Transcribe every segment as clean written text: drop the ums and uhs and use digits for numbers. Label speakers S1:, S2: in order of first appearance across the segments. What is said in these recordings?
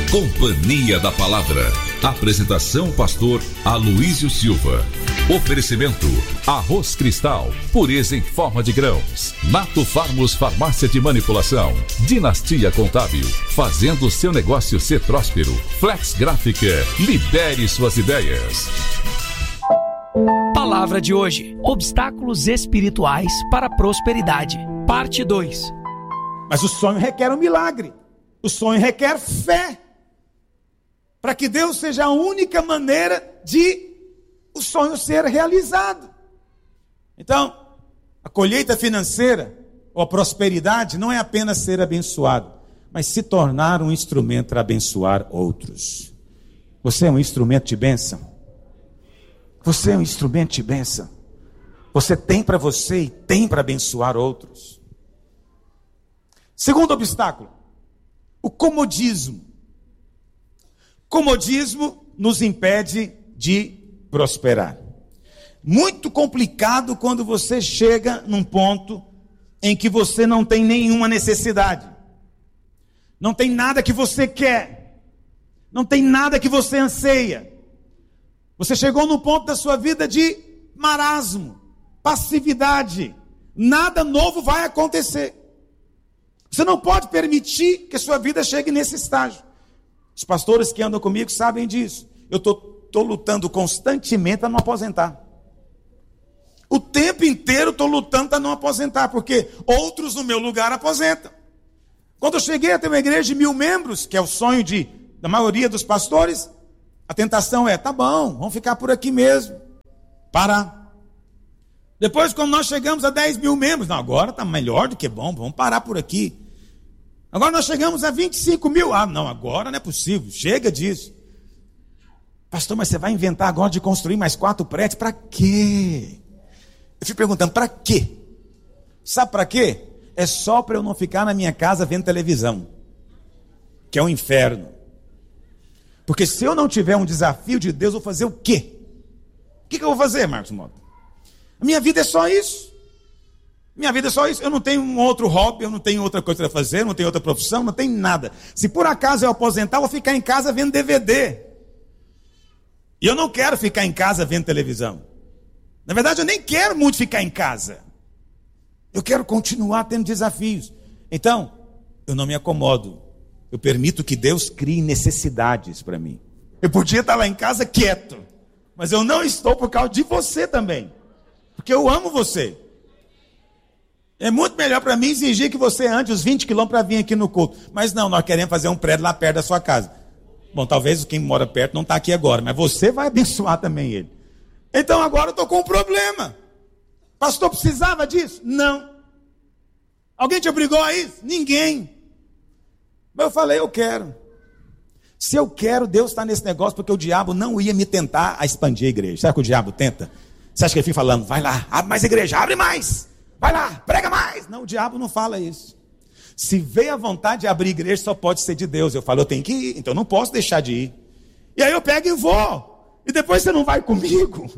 S1: Companhia da Palavra. Apresentação pastor Aloísio Silva. Oferecimento: Arroz Cristal, pureza em forma de grãos. Nato Farmos Farmácia de Manipulação. Dinastia Contábil, fazendo seu negócio ser próspero. Flex Gráfica, libere suas ideias.
S2: Palavra de hoje: obstáculos espirituais para a prosperidade. Parte 2.
S3: Mas o sonho requer um milagre. O sonho requer fé. Para que Deus seja a única maneira de o sonho ser realizado. Então, a colheita financeira ou a prosperidade não é apenas ser abençoado, mas se tornar um instrumento para abençoar outros. Você é um instrumento de bênção? Você é um instrumento de bênção? Você tem para você e tem para abençoar outros. Segundo obstáculo, o comodismo. Comodismo nos impede de prosperar. Muito complicado quando você chega num ponto em que você não tem nenhuma necessidade. Não tem nada que você quer. Não tem nada que você anseia. Você chegou num ponto da sua vida de marasmo, passividade. Nada novo vai acontecer. Você não pode permitir que a sua vida chegue nesse estágio. Os pastores que andam comigo sabem disso. Eu estou lutando constantemente para não aposentar. O tempo inteiro estou lutando para não aposentar, porque outros no meu lugar aposentam. Quando eu cheguei a ter uma igreja de 1000 membros, que é o sonho da maioria dos pastores, a tentação é: tá bom, vamos ficar por aqui mesmo. Parar. Depois, quando nós chegamos a 10.000 membros, não, agora está melhor do que bom, vamos parar por aqui. Agora nós chegamos a 25.000. Ah, não, agora não é possível, chega disso. Pastor, mas você vai inventar agora de construir mais 4 prédios? Para quê? Eu fico perguntando, para quê? Sabe para quê? É só para eu não ficar na minha casa vendo televisão, que é um inferno. Porque se eu não tiver um desafio de Deus, eu vou fazer o quê? O que eu vou fazer, Marcos Mota? A minha vida é só isso. Minha vida é só isso. Eu não tenho um outro hobby, eu não tenho outra coisa para fazer, não tenho outra profissão, não tenho nada. Se por acaso eu aposentar, eu vou ficar em casa vendo DVD. E eu não quero ficar em casa vendo televisão. Na verdade, eu nem quero muito ficar em casa. Eu quero continuar tendo desafios. Então, eu não me acomodo. Eu permito que Deus crie necessidades para mim. Eu podia estar lá em casa quieto, mas eu não estou por causa de você também. Porque eu amo você. É muito melhor para mim exigir que você ande os 20 quilômetros para vir aqui no culto. Mas não, nós queremos fazer um prédio lá perto da sua casa. Bom, talvez quem mora perto não está aqui agora, mas você vai abençoar também ele. Então agora eu estou com um problema. Pastor, precisava disso? Não. Alguém te obrigou a isso? Ninguém. Mas eu falei, eu quero. Se eu quero, Deus está nesse negócio, porque o diabo não ia me tentar a expandir a igreja. Sabe que o diabo tenta? Você acha que ele fica falando, vai lá, abre mais igreja, abre mais. Vai lá, prega mais. Não, o diabo não fala isso. Se veio a vontade de abrir igreja, só pode ser de Deus. Eu falo, eu tenho que ir, então eu não posso deixar de ir. E aí eu pego e vou. E depois você não vai comigo.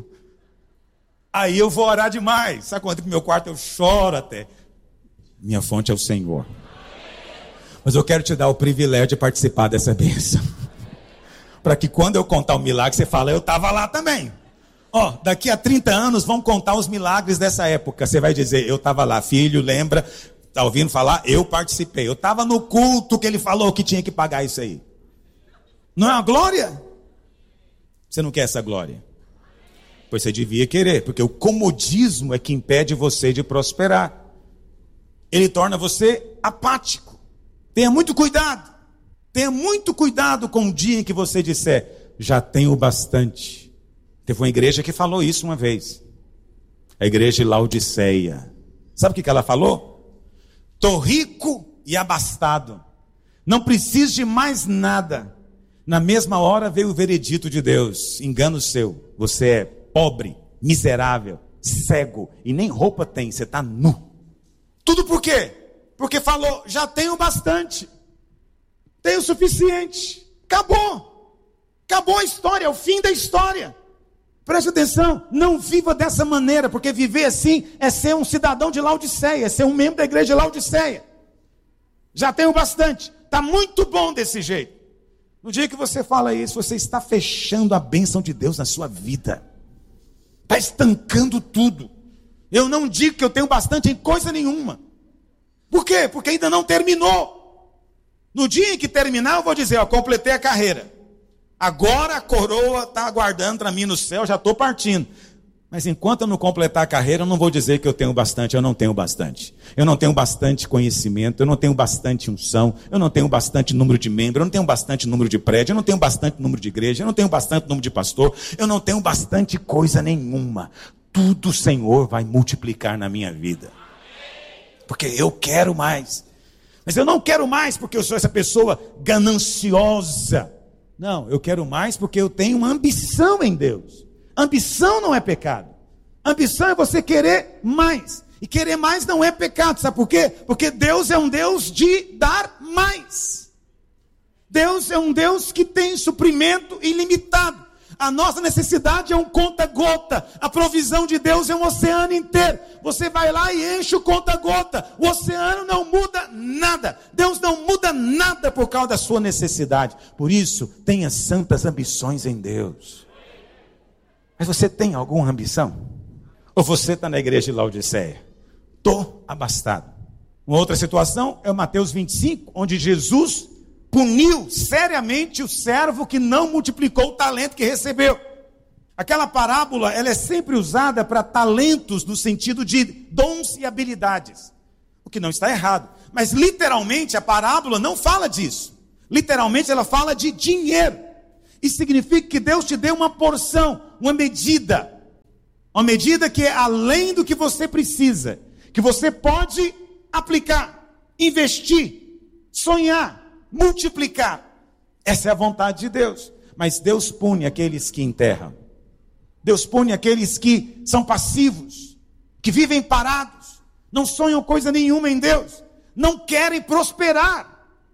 S3: Aí eu vou orar demais. Sabe quando eu entro no meu quarto eu choro até. Minha fonte é o Senhor. Mas eu quero te dar o privilégio de participar dessa bênção. Para que quando eu contar o milagre, você fala, eu estava lá também. Ó, daqui a 30 anos vão contar os milagres dessa época. Você vai dizer, eu estava lá, filho, lembra? Está ouvindo falar? Eu participei. Eu estava no culto que ele falou que tinha que pagar isso aí. Não é uma glória? Você não quer essa glória? Pois você devia querer, porque o comodismo é que impede você de prosperar. Ele torna você apático. Tenha muito cuidado. Tenha muito cuidado com o dia em que você disser, já tenho bastante. Teve uma igreja que falou isso uma vez. A igreja de Laodiceia. Sabe o que ela falou? Estou rico e abastado. Não preciso de mais nada. Na mesma hora veio o veredito de Deus. Engano seu. Você é pobre, miserável, cego e nem roupa tem. Você está nu. Tudo por quê? Porque falou, já tenho bastante. Tenho o suficiente. Acabou. Acabou a história, é o fim da história. Preste atenção, não viva dessa maneira, porque viver assim é ser um cidadão de Laodiceia, é ser um membro da igreja de Laodiceia. Já tenho bastante, está muito bom desse jeito. No dia que você fala isso, você está fechando a bênção de Deus na sua vida. Está estancando tudo. Eu não digo que eu tenho bastante em coisa nenhuma. Por quê? Porque ainda não terminou. No dia em que terminar, eu vou dizer, ó, completei a carreira. Agora a coroa está aguardando para mim no céu, já estou partindo. Mas enquanto eu não completar a carreira, eu não vou dizer que eu tenho bastante, eu não tenho bastante. Eu não tenho bastante conhecimento, eu não tenho bastante unção, eu não tenho bastante número de membros, eu não tenho bastante número de prédio, eu não tenho bastante número de igreja, eu não tenho bastante número de pastor, eu não tenho bastante coisa nenhuma. Tudo o Senhor vai multiplicar na minha vida. Porque eu quero mais. Mas eu não quero mais porque eu sou essa pessoa gananciosa. Não, eu quero mais porque eu tenho uma ambição em Deus. Ambição não é pecado. Ambição é você querer mais. E querer mais não é pecado. Sabe por quê? Porque Deus é um Deus de dar mais. Deus é um Deus que tem suprimento ilimitado. A nossa necessidade é um conta-gota. A provisão de Deus é um oceano inteiro. Você vai lá e enche o conta-gota. O oceano não muda nada. Deus não muda nada por causa da sua necessidade. Por isso, tenha santas ambições em Deus. Mas você tem alguma ambição? Ou você está na igreja de Laodiceia? Estou abastado. Uma outra situação é o Mateus 25, onde Jesus puniu seriamente o servo que não multiplicou o talento que recebeu. Aquela parábola, ela é sempre usada para talentos no sentido de dons e habilidades. O que não está errado. Mas literalmente a parábola não fala disso. Literalmente ela fala de dinheiro. Isso significa que Deus te deu uma porção, uma medida. Uma medida que é além do que você precisa. Que você pode aplicar, investir, sonhar, multiplicar. Essa é a vontade de Deus. Mas Deus pune aqueles que enterram. Deus pune aqueles que são passivos, que vivem parados, não sonham coisa nenhuma em Deus, não querem prosperar.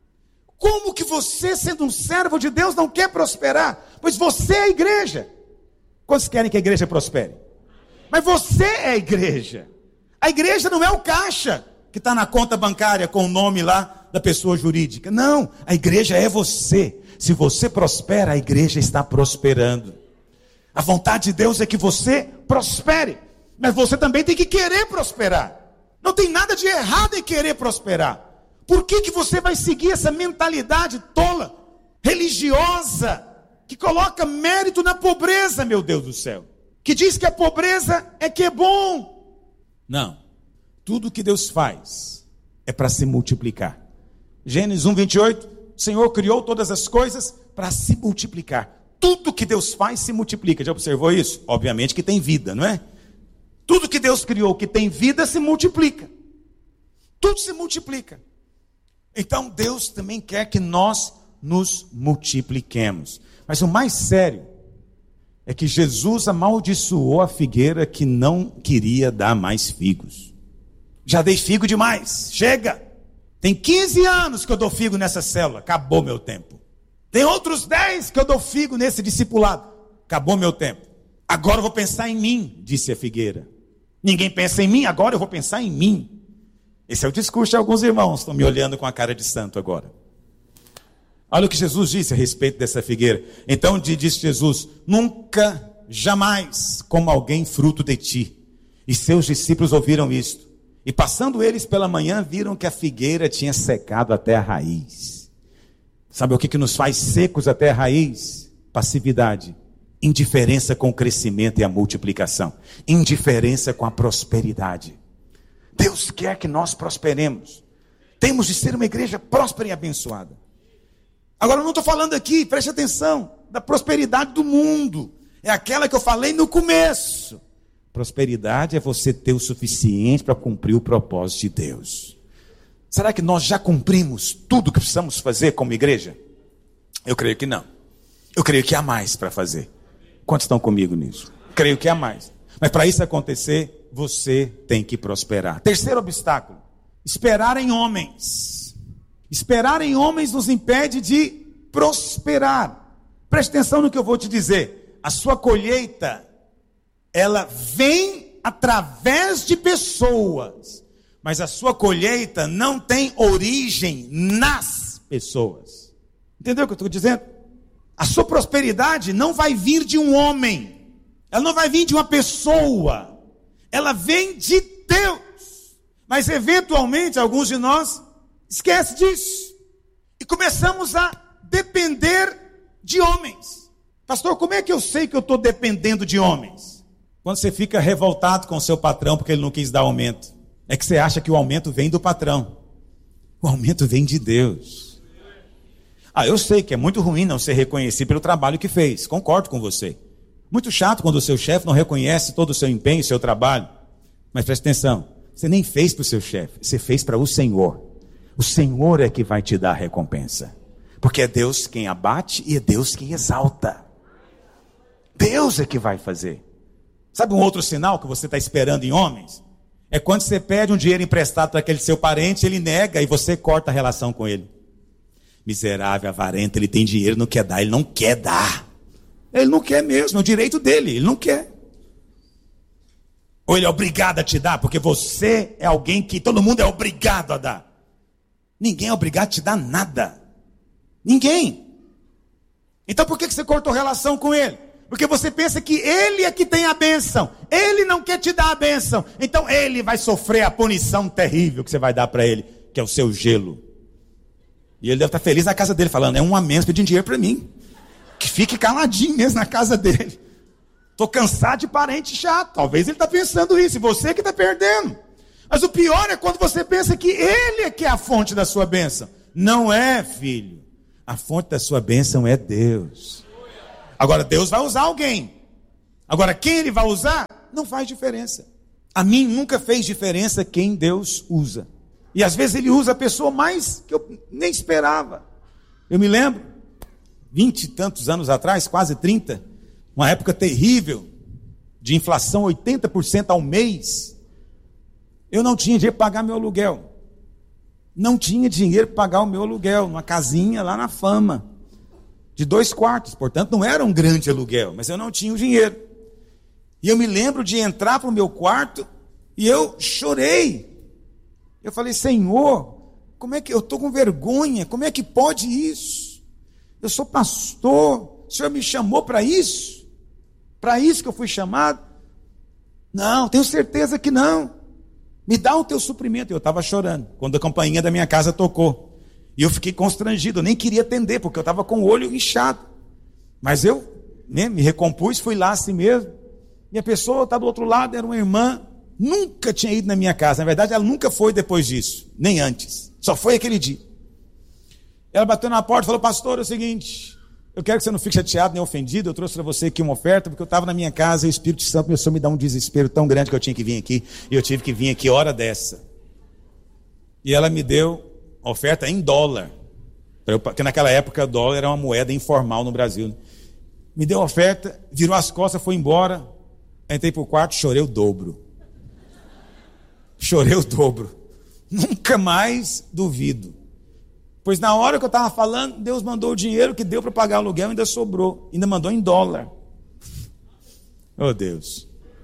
S3: Como que você, sendo um servo de Deus, não quer prosperar? Pois você é a igreja. Quantos querem que a igreja prospere? Mas você é a igreja. A igreja não é o caixa que está na conta bancária com o nome lá da pessoa jurídica. Não, a igreja é você. Se você prospera, a igreja está prosperando. A vontade de Deus é que você prospere. Mas você também tem que querer prosperar. Não tem nada de errado em querer prosperar. Por que você vai seguir essa mentalidade tola, religiosa, que coloca mérito na pobreza, meu Deus do céu? Que diz que a pobreza é que é bom. Não. Tudo que Deus faz é para se multiplicar. Gênesis 1:28, o Senhor criou todas as coisas para se multiplicar. Tudo que Deus faz se multiplica. Já observou isso? Obviamente que tem vida, não é? Tudo que Deus criou que tem vida se multiplica. Tudo se multiplica. Então Deus também quer que nós nos multipliquemos. Mas o mais sério é que Jesus amaldiçoou a figueira que não queria dar mais figos. Já dei figo demais, chega. Tem 15 anos que eu dou figo nessa célula, acabou meu tempo. Tem outros 10 que eu dou figo nesse discipulado, acabou meu tempo. Agora eu vou pensar em mim, disse a figueira. Ninguém pensa em mim, agora eu vou pensar em mim. Esse é o discurso de alguns irmãos, estão me olhando com a cara de santo agora. Olha o que Jesus disse a respeito dessa figueira. Então disse Jesus: nunca, jamais coma alguém fruto de ti. E seus discípulos ouviram isto. E passando eles pela manhã, viram que a figueira tinha secado até a raiz. Sabe o que nos faz secos até a raiz? Passividade. Indiferença com o crescimento e a multiplicação. Indiferença com a prosperidade. Deus quer que nós prosperemos. Temos de ser uma igreja próspera e abençoada. Agora eu não estou falando aqui, preste atenção, da prosperidade do mundo. É aquela que eu falei no começo. Prosperidade é você ter o suficiente para cumprir o propósito de Deus. Será que nós já cumprimos tudo o que precisamos fazer como igreja? Eu creio que não. Eu creio que há mais para fazer. Quantos estão comigo nisso? Creio que há mais. Mas para isso acontecer, você tem que prosperar. Terceiro obstáculo: esperar em homens. Esperar em homens nos impede de prosperar. Preste atenção no que eu vou te dizer. A sua colheita, ela vem através de pessoas. Mas a sua colheita não tem origem nas pessoas. Entendeu o que eu estou dizendo? A sua prosperidade não vai vir de um homem, ela não vai vir de uma pessoa, ela vem de Deus. Mas eventualmente alguns de nós esquecem disso e começamos a depender de homens. Pastor, como é que eu sei que eu estou dependendo de homens? Quando você fica revoltado com o seu patrão porque ele não quis dar aumento, é que você acha que o aumento vem do patrão. O aumento vem de Deus. Eu sei que é muito ruim não ser reconhecido pelo trabalho que fez, concordo com você. Muito chato quando o seu chefe não reconhece todo o seu empenho, o seu trabalho. Mas preste atenção, você nem fez para o seu chefe, você fez para o Senhor. O Senhor é que vai te dar a recompensa. Porque é Deus quem abate e é Deus quem exalta. Deus é que vai fazer. Sabe um outro sinal que você está esperando em homens? É quando você pede um dinheiro emprestado para aquele seu parente, ele nega e você corta a relação com ele. Miserável, avarento, ele tem dinheiro, não quer dar, ele não quer dar. Ele não quer mesmo, é o direito dele, ele não quer. Ou ele é obrigado a te dar, porque você é alguém que todo mundo é obrigado a dar. Ninguém é obrigado a te dar nada. Ninguém. Então por que você cortou relação com ele? Porque você pensa que ele é que tem a bênção. Ele não quer te dar a bênção. Então ele vai sofrer a punição terrível que você vai dar para ele, que é o seu gelo. E ele deve estar feliz na casa dele, falando, é um a menos pedindo dinheiro para mim. Que fique caladinho mesmo na casa dele. Estou cansado de parente chato. Talvez ele está pensando isso, e você que está perdendo. Mas o pior é quando você pensa que ele é que é a fonte da sua bênção. Não é, filho. A fonte da sua bênção é Deus. Agora, Deus vai usar alguém. Agora, quem ele vai usar, não faz diferença. A mim nunca fez diferença quem Deus usa. E às vezes ele usa a pessoa mais que eu nem esperava. Eu me lembro, 20 e tantos anos atrás, quase 30, uma época terrível, de inflação 80% ao mês. Eu não tinha dinheiro para pagar meu aluguel. Não tinha dinheiro para pagar o meu aluguel, numa casinha lá na Fama, de 2 quartos, portanto não era um grande aluguel, mas eu não tinha o dinheiro. E eu me lembro de entrar para o meu quarto e eu chorei. Eu falei, Senhor, como é que eu estou com vergonha? Como é que pode isso? Eu sou pastor, o Senhor me chamou para isso? Para isso que eu fui chamado? Não, tenho certeza que não. Me dá o teu suprimento. Eu estava chorando quando a campainha da minha casa tocou. E eu fiquei constrangido, eu nem queria atender, porque eu estava com o olho inchado. Mas eu me recompus, fui lá assim mesmo. E a pessoa está do outro lado, era uma irmã, nunca tinha ido na minha casa. Na verdade, ela nunca foi depois disso, nem antes. Só foi aquele dia. Ela bateu na porta e falou, pastor, é o seguinte, eu quero que você não fique chateado nem ofendido, eu trouxe para você aqui uma oferta, porque eu estava na minha casa e o Espírito Santo começou a me dar um desespero tão grande que eu tinha que vir aqui, e eu tive que vir aqui hora dessa. E ela me deu a oferta em dólar, porque naquela época o dólar era uma moeda informal no Brasil. Me deu a oferta, virou as costas, foi embora, entrei para o quarto, chorei o dobro. Chorei o dobro. Nunca mais duvido. Pois na hora que eu estava falando, Deus mandou o dinheiro que deu para pagar o aluguel, ainda sobrou. Ainda mandou em dólar. Oh Deus.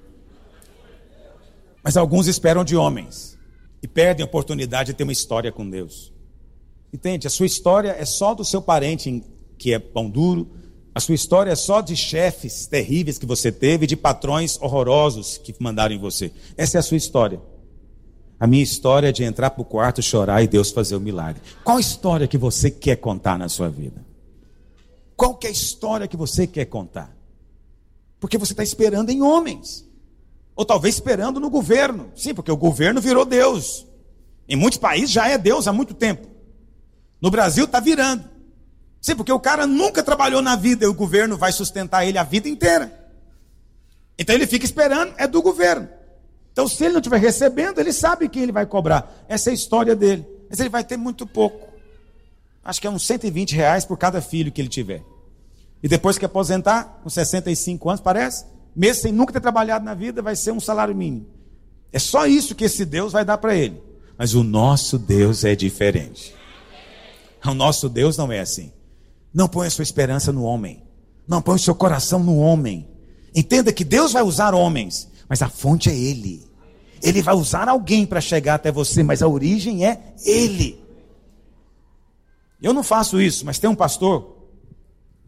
S3: Mas alguns esperam de homens. E perdem a oportunidade de ter uma história com Deus. Entende? A sua história é só do seu parente que é pão duro. A sua história é só de chefes terríveis que você teve, de patrões horrorosos que mandaram em você. Essa é a sua história. A minha história é de entrar para o quarto, chorar e Deus fazer o milagre. Qual história que você quer contar na sua vida? Qual que é a história que você quer contar? Porque você está esperando em homens. Ou talvez esperando no governo. Sim, porque o governo virou Deus. Em muitos países já é Deus há muito tempo. No Brasil está virando. Sim, porque o cara nunca trabalhou na vida e o governo vai sustentar ele a vida inteira. Então ele fica esperando, é do governo. Então, se ele não estiver recebendo, ele sabe quem ele vai cobrar. Essa é a história dele. Mas ele vai ter muito pouco. Acho que é uns 120 reais por cada filho que ele tiver. E depois que aposentar, com 65 anos, parece, mesmo sem nunca ter trabalhado na vida, vai ser um salário mínimo. É só isso que esse Deus vai dar para ele. Mas o nosso Deus é diferente. O nosso Deus não é assim. Não ponha sua esperança no homem. Não ponha seu coração no homem. Entenda que Deus vai usar homens. Mas a fonte é Ele. Ele vai usar alguém para chegar até você, mas a origem é Ele. Eu não faço isso, mas tem um pastor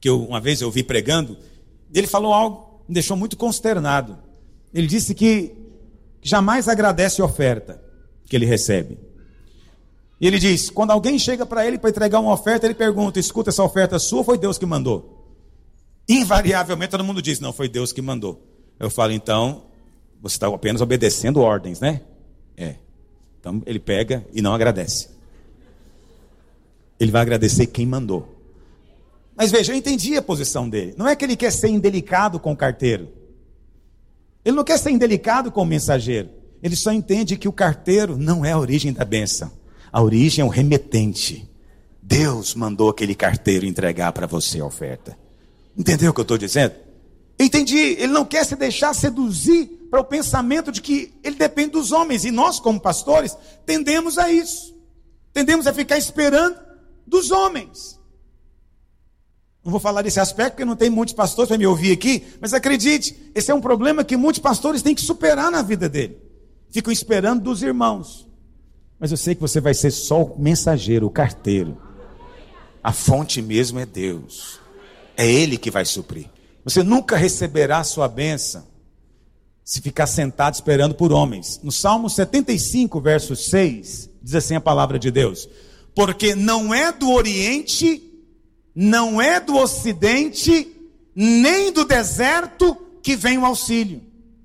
S3: que uma vez eu vi pregando, ele falou algo que me deixou muito consternado. Ele disse que jamais agradece a oferta que ele recebe. E ele diz, quando alguém chega para ele para entregar uma oferta, ele pergunta, escuta, essa oferta sua ou foi Deus que mandou? Invariavelmente todo mundo diz, não, foi Deus que mandou. Eu falo, então, você está apenas obedecendo ordens, né? Então ele pega e não agradece. Ele vai agradecer quem mandou. Mas veja, eu entendi a posição dele. Não é que ele quer ser indelicado com o carteiro. Ele não quer ser indelicado com o mensageiro. Ele só entende que o carteiro não é a origem da bênção. A origem é o remetente. Deus mandou aquele carteiro entregar para você a oferta. Entendeu o que eu estou dizendo? Entendi. Ele não quer se deixar seduzir para o pensamento de que ele depende dos homens. E nós, como pastores, tendemos a isso. Tendemos a ficar esperando dos homens. Não vou falar desse aspecto porque não tem muitos pastores para me ouvir aqui, mas acredite, esse é um problema que muitos pastores têm que superar na vida dele. Ficam esperando dos irmãos. Mas eu sei que você vai ser só o mensageiro, o carteiro. A fonte mesmo é Deus. É Ele que vai suprir. Você nunca receberá a sua bênção se ficar sentado esperando por homens. No Salmo 75, verso 6, diz assim a palavra de Deus: porque não é do Oriente, não é do Ocidente, nem do deserto que vem o auxílio.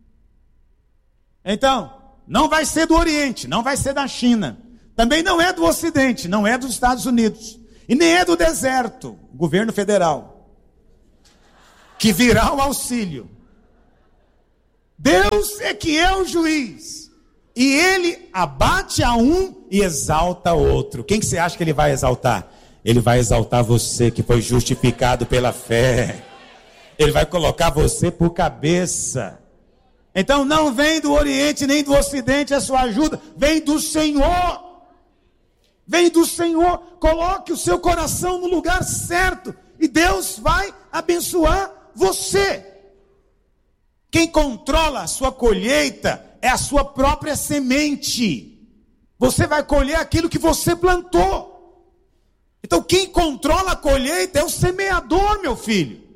S3: Então, não vai ser do Oriente, não vai ser da China, também não é do Ocidente, não é dos Estados Unidos, e nem é do deserto, governo federal, que virá o auxílio. Deus é que é o juiz, e Ele abate a um e exalta outro. Quem que você acha que Ele vai exaltar? Ele vai exaltar você que foi justificado pela fé. Ele vai colocar você por cabeça. Então não vem do Oriente nem do Ocidente a sua ajuda, vem do Senhor. Vem do Senhor. Coloque o seu coração no lugar certo e Deus vai abençoar você. Quem controla a sua colheita é a sua própria semente. Você vai colher aquilo que você plantou. Então quem controla a colheita é o semeador, meu filho.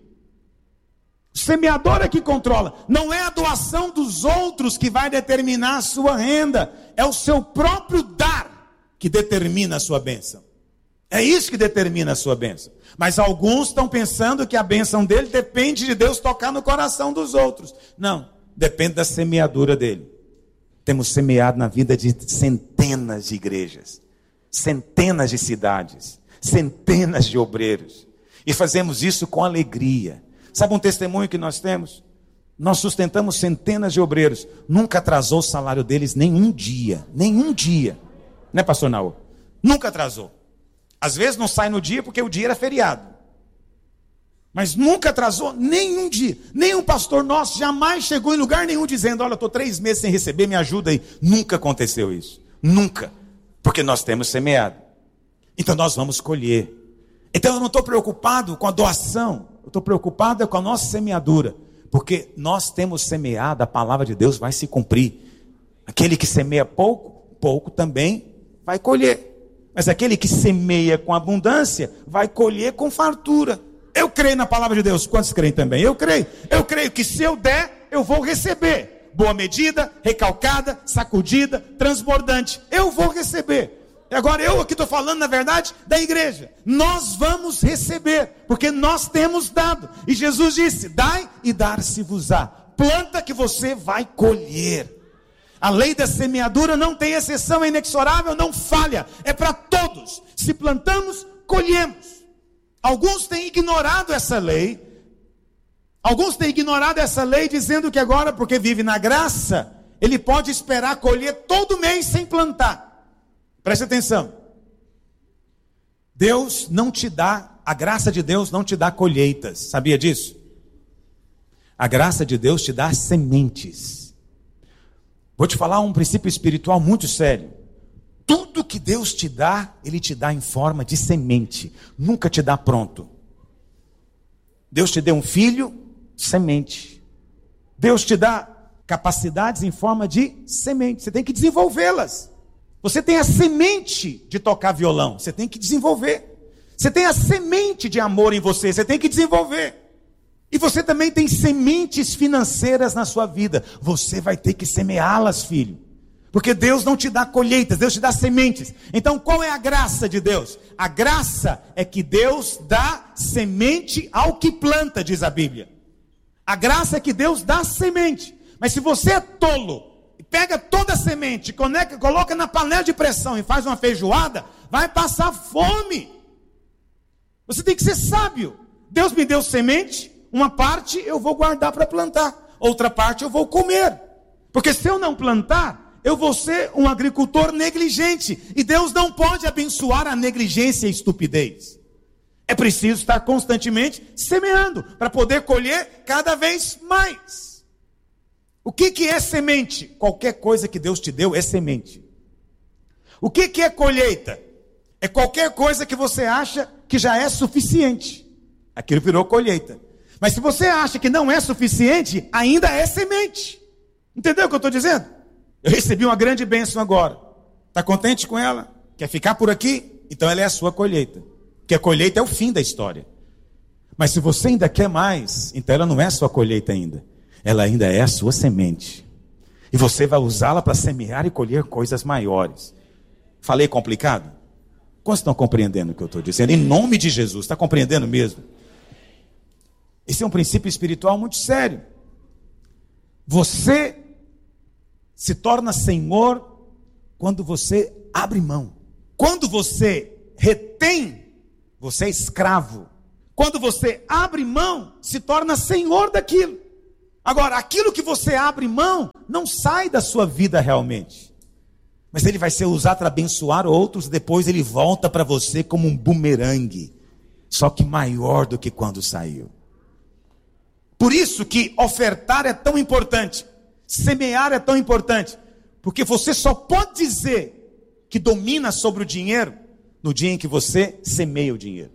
S3: O semeador é que controla. Não é a doação dos outros que vai determinar a sua renda. É o seu próprio dar que determina a sua bênção. É isso que determina a sua bênção. Mas alguns estão pensando que a bênção dele depende de Deus tocar no coração dos outros. Não, depende da semeadura dele. Temos semeado na vida de centenas de igrejas, centenas de cidades, centenas de obreiros. E fazemos isso com alegria. Sabe um testemunho que nós temos? Nós sustentamos centenas de obreiros. Nunca atrasou o salário deles nenhum dia. Nenhum dia. Né, pastor Naô? Nunca atrasou. Às vezes não sai no dia porque o dia era feriado. Mas nunca atrasou nenhum dia. Nenhum pastor nosso jamais chegou em lugar nenhum dizendo, olha, eu estou 3 meses sem receber, me ajuda aí. Nunca aconteceu isso. Nunca. Porque nós temos semeado. Então nós vamos colher. Então eu não estou preocupado com a doação. Eu estou preocupado com a nossa semeadura. Porque nós temos semeado, a palavra de Deus vai se cumprir. Aquele que semeia pouco, pouco também vai colher. Mas aquele que semeia com abundância, vai colher com fartura. Eu creio na palavra de Deus. Quantos creem também? Eu creio. Eu creio que se eu der, eu vou receber. Boa medida, recalcada, sacudida, transbordante. Eu vou receber. E agora eu aqui estou falando, na verdade, da igreja. Nós vamos receber, porque nós temos dado. E Jesus disse, dai e dar-se-vos-á. Planta que você vai colher. A lei da semeadura não tem exceção, é inexorável, não falha. É para todos. Se plantamos, colhemos. Alguns têm ignorado essa lei. Alguns têm ignorado essa lei dizendo que agora, porque vive na graça, ele pode esperar colher todo mês sem plantar. Preste atenção. Deus não te dá, a graça de Deus não te dá colheitas. Sabia disso? A graça de Deus te dá sementes. Vou te falar um princípio espiritual muito sério. Tudo que Deus te dá, Ele te dá em forma de semente. Nunca te dá pronto. Deus te deu um filho, semente. Deus te dá capacidades em forma de semente. Você tem que desenvolvê-las. Você tem a semente de tocar violão. Você tem que desenvolver. Você tem a semente de amor em você, você tem que desenvolver. E você também tem sementes financeiras na sua vida. Você vai ter que semeá-las, filho. Porque Deus não te dá colheitas, Deus te dá sementes. Então qual é a graça de Deus? A graça é que Deus dá semente ao que planta, diz a Bíblia. A graça é que Deus dá semente. Mas se você é tolo, e pega toda a semente, coloca na panela de pressão e faz uma feijoada, vai passar fome. Você tem que ser sábio. Deus me deu semente, uma parte eu vou guardar para plantar, outra parte eu vou comer. Porque se eu não plantar, eu vou ser um agricultor negligente. E Deus não pode abençoar a negligência e a estupidez. É preciso estar constantemente semeando, para poder colher cada vez mais. O que é semente? Qualquer coisa que Deus te deu é semente. O que é colheita? É qualquer coisa que você acha que já é suficiente. Aquilo virou colheita. Mas se você acha que não é suficiente, ainda é semente. Entendeu o que eu estou dizendo? Eu recebi uma grande bênção agora. Está contente com ela? Quer ficar por aqui? Então ela é a sua colheita. Porque a colheita é o fim da história. Mas se você ainda quer mais, então ela não é a sua colheita ainda. Ela ainda é a sua semente. E você vai usá-la para semear e colher coisas maiores. Falei complicado? Quantos estão compreendendo o que eu estou dizendo? Em nome de Jesus, está compreendendo mesmo? Esse é um princípio espiritual muito sério. Você se torna senhor quando você abre mão. Quando você retém, você é escravo. Quando você abre mão, se torna senhor daquilo. Agora, aquilo que você abre mão, não sai da sua vida realmente. Mas ele vai ser usado para abençoar outros, depois ele volta para você como um bumerangue. Só que maior do que quando saiu. Por isso que ofertar é tão importante. Semear é tão importante, porque você só pode dizer que domina sobre o dinheiro no dia em que você semeia o dinheiro.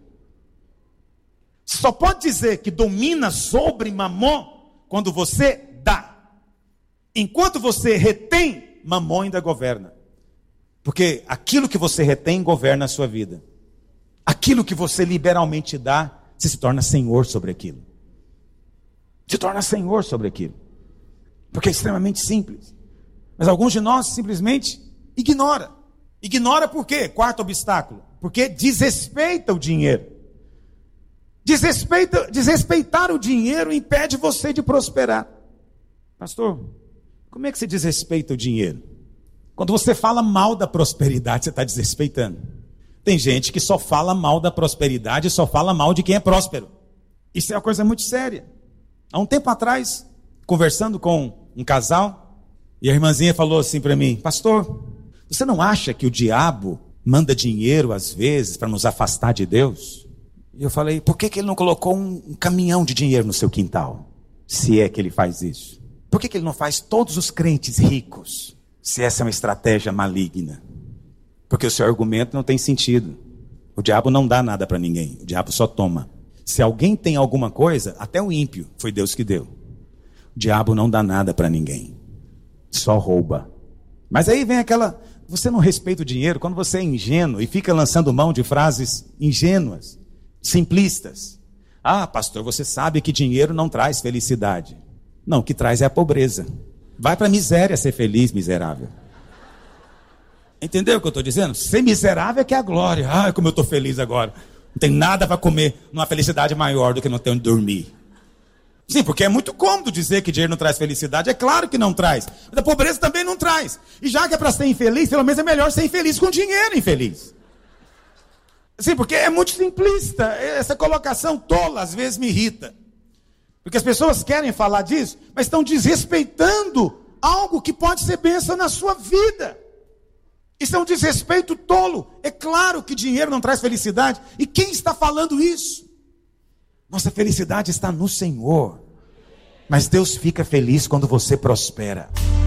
S3: Você só pode dizer que domina sobre mamon quando você dá. Enquanto você retém, mamon ainda governa. Porque aquilo que você retém governa a sua vida. Aquilo que você liberalmente dá, você se torna senhor sobre aquilo. Se torna senhor sobre aquilo. Porque é extremamente simples. Mas alguns de nós simplesmente ignora. Ignora por quê? Quarto obstáculo. Porque desrespeita o dinheiro. Desrespeitar o dinheiro impede você de prosperar. Pastor, como é que você desrespeita o dinheiro? Quando você fala mal da prosperidade, você está desrespeitando. Tem gente que só fala mal da prosperidade e só fala mal de quem é próspero. Isso é uma coisa muito séria. Há um tempo atrás, conversando com um casal, e a irmãzinha falou assim para mim: pastor, você não acha que o diabo manda dinheiro às vezes para nos afastar de Deus? E eu falei: por que ele não colocou um caminhão de dinheiro no seu quintal? Se é que ele faz isso. Por que ele não faz todos os crentes ricos? Se essa é uma estratégia maligna. Porque o seu argumento não tem sentido. O diabo não dá nada para ninguém, o diabo só toma. Se alguém tem alguma coisa, até o ímpio, foi Deus que deu. O diabo não dá nada para ninguém, só rouba. Mas aí vem aquela, você não respeita o dinheiro quando você é ingênuo e fica lançando mão de frases ingênuas, simplistas. Ah, pastor, você sabe que dinheiro não traz felicidade. Não, o que traz é a pobreza. Vai para a miséria ser feliz, miserável. Entendeu o que eu estou dizendo? Ser miserável é que é a glória. Ah, como eu estou feliz agora. Não tem nada para comer, numa felicidade maior do que não ter onde dormir. Sim, porque é muito cômodo dizer que dinheiro não traz felicidade. É claro que não traz. Mas a pobreza também não traz. E já que é para ser infeliz, pelo menos é melhor ser infeliz com dinheiro infeliz. Sim, porque é muito simplista. Essa colocação tola às vezes me irrita. Porque as pessoas querem falar disso, mas estão desrespeitando algo que pode ser bênção na sua vida. Isso é um desrespeito tolo. É claro que dinheiro não traz felicidade. E quem está falando isso? Nossa felicidade está no Senhor. Mas Deus fica feliz quando você prospera.